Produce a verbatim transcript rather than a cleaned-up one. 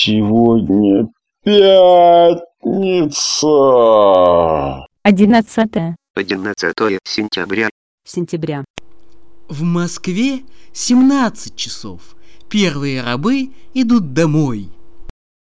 Сегодня пятница. Одиннадцатое. Одиннадцатое сентября. Сентября. В Москве семнадцать часов. Первые рабы идут домой.